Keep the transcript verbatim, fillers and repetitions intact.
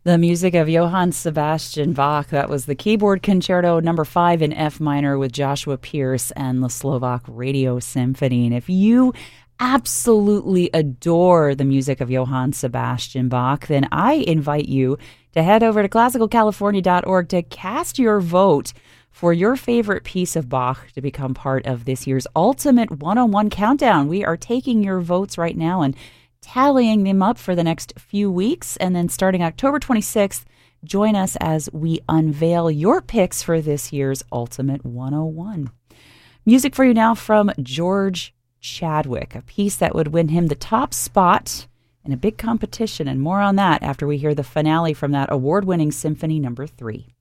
The music of Johann Sebastian Bach. That was the keyboard concerto number five in F minor with Joshua Pierce and the Slovak Radio Symphony. And if you absolutely adore the music of Johann Sebastian Bach, then I invite you to head over to classical california dot org to cast your vote for your favorite piece of Bach to become part of this year's Ultimate one oh one Countdown. We are taking your votes right now and tallying them up for the next few weeks, and then starting October twenty-sixth, join us as we unveil your picks for this year's Ultimate one oh one. Music for you now from George Chadwick, a piece that would win him the top spot in a big competition, and more on that after we hear the finale from that award-winning Symphony Number three.